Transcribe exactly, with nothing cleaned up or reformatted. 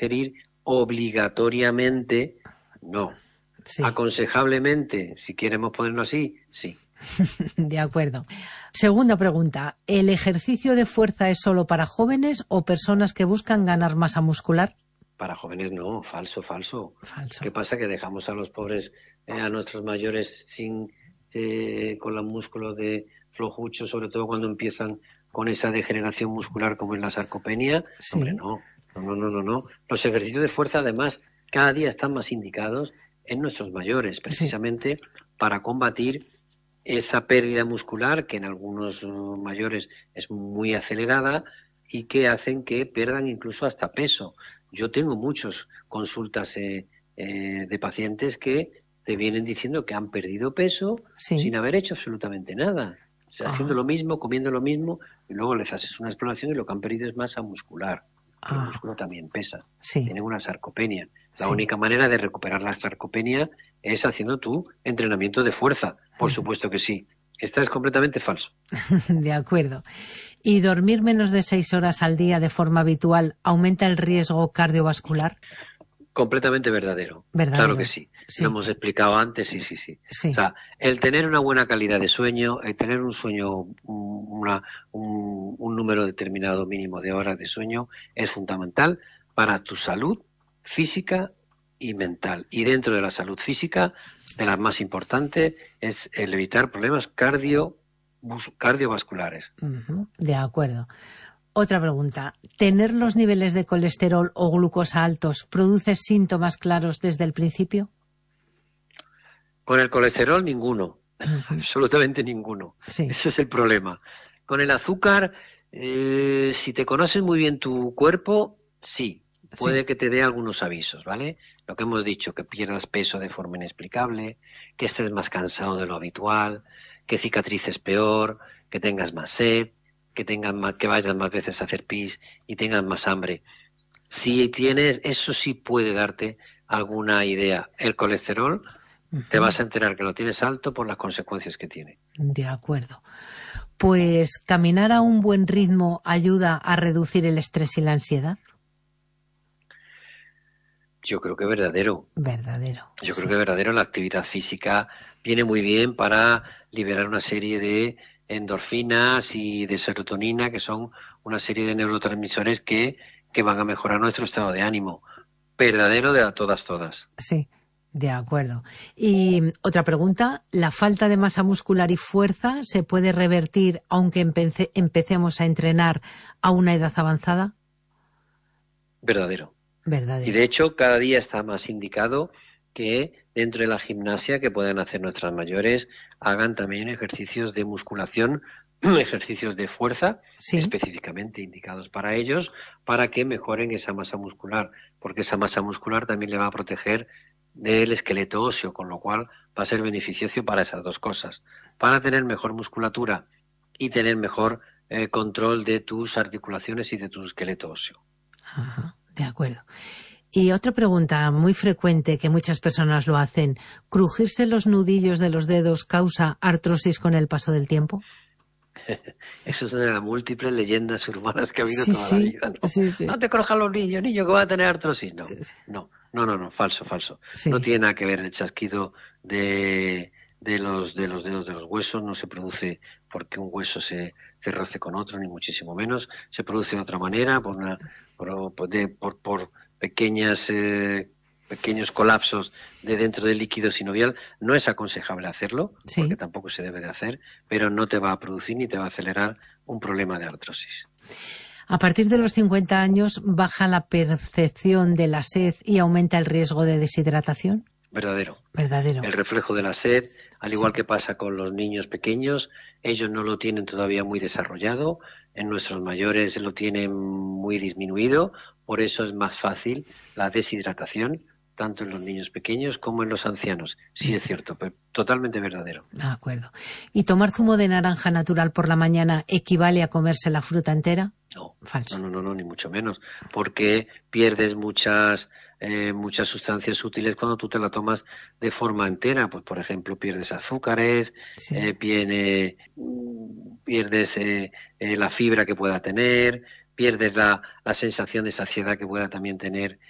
ingerir obligatoriamente, no. Sí. Aconsejablemente, si queremos ponerlo así, sí. De acuerdo. Segunda pregunta, ¿el ejercicio de fuerza es solo para jóvenes o personas que buscan ganar masa muscular? Para jóvenes no, falso, falso. Falso. ¿Qué pasa? Que dejamos a los pobres, eh, a nuestros mayores sin eh, con los músculos de flojuchos, sobre todo cuando empiezan con esa degeneración muscular como en la sarcopenia. Sí. Hombre, no, no, no, no, no. Los ejercicios de fuerza, además, cada día están más indicados en nuestros mayores, precisamente sí. para combatir esa pérdida muscular que en algunos uh, mayores es muy acelerada y que hacen que pierdan incluso hasta peso. Yo tengo muchas consultas eh, eh, de pacientes que te vienen diciendo que han perdido peso sí. sin haber hecho absolutamente nada. O sea, ah. haciendo lo mismo, comiendo lo mismo, y luego les haces una exploración y lo que han perdido es masa muscular. Ah. El músculo también pesa. Sí. Tienen una sarcopenia. La sí. única manera de recuperar la sarcopenia es haciendo tu entrenamiento de fuerza. Por supuesto que sí. Esto es completamente falso. De acuerdo. ¿Y dormir menos de seis horas al día de forma habitual aumenta el riesgo cardiovascular? Completamente verdadero. ¿Verdadero? Claro que sí. sí. Lo hemos explicado antes, sí, sí, sí, sí. O sea, el tener una buena calidad de sueño, el tener un sueño, una, un, un número determinado mínimo de horas de sueño es fundamental para tu salud física y mental. Y dentro de la salud física, de las más importantes, es el evitar problemas cardio, cardiovasculares. Uh-huh. De acuerdo. Otra pregunta. ¿Tener los niveles de colesterol o glucosa altos produce síntomas claros desde el principio? Con el colesterol, ninguno. Uh-huh. Absolutamente ninguno. Sí. Ese es el problema. Con el azúcar, eh, si te conoces muy bien tu cuerpo, sí. Puede sí. que te dé algunos avisos, ¿vale? Lo que hemos dicho, que pierdas peso de forma inexplicable, que estés más cansado de lo habitual, que cicatrices peor, que tengas más sed, que tengas más, que vayas más veces a hacer pis y tengas más hambre. Si tienes, eso sí puede darte alguna idea. El colesterol, uh-huh. te vas a enterar que lo tienes alto por las consecuencias que tiene. De acuerdo. Pues caminar a un buen ritmo ayuda a reducir el estrés y la ansiedad. Yo creo que verdadero. Verdadero. Yo sí. creo que verdadero. La actividad física viene muy bien para liberar una serie de endorfinas y de serotonina, que son una serie de neurotransmisores que, que van a mejorar nuestro estado de ánimo. Verdadero de a todas, todas. Sí, de acuerdo. Y otra pregunta, ¿la falta de masa muscular y fuerza se puede revertir aunque empece, empecemos a entrenar a una edad avanzada? Verdadero. Verdadero. Y de hecho, cada día está más indicado que dentro de la gimnasia que pueden hacer nuestras mayores hagan también ejercicios de musculación, ejercicios de fuerza, sí. específicamente indicados para ellos, para que mejoren esa masa muscular, porque esa masa muscular también le va a proteger del esqueleto óseo, con lo cual va a ser beneficioso para esas dos cosas, para tener mejor musculatura y tener mejor eh, control de tus articulaciones y de tu esqueleto óseo. Ajá. De acuerdo. Y otra pregunta muy frecuente que muchas personas lo hacen, ¿crujirse los nudillos de los dedos causa artrosis con el paso del tiempo? Eso es una de las múltiples leyendas urbanas que ha habido sí, toda sí, la vida. ¿No? Sí, sí. no te crujan los niños, niño, que va a tener artrosis. No, no, no, no, no falso, falso. Sí. No tiene nada que ver el chasquido de, de, los, de los dedos de los huesos, no se produce porque un hueso se, se roce con otro, ni muchísimo menos. Se produce de otra manera, por una... Por, de, por, por pequeñas eh, pequeños colapsos de dentro del líquido sinovial. No es aconsejable hacerlo, sí. porque tampoco se debe de hacer, pero no te va a producir ni te va a acelerar un problema de artrosis. A partir de los cincuenta años baja la percepción de la sed y aumenta el riesgo de deshidratación. Verdadero. Verdadero. El reflejo de la sed, al igual sí. que pasa con los niños pequeños, ellos no lo tienen todavía muy desarrollado, en nuestros mayores lo tienen muy disminuido, por eso es más fácil la deshidratación, tanto en los niños pequeños como en los ancianos. Sí es cierto, pero totalmente verdadero. De acuerdo. ¿Y tomar zumo de naranja natural por la mañana equivale a comerse la fruta entera? No, falso. No, no, no, ni mucho menos, porque pierdes muchas eh, muchas sustancias útiles cuando tú te la tomas de forma entera. Pues, por ejemplo, pierdes azúcares, sí. eh, viene, pierdes eh, eh, la fibra que pueda tener, pierdes la, la sensación de saciedad que pueda también tener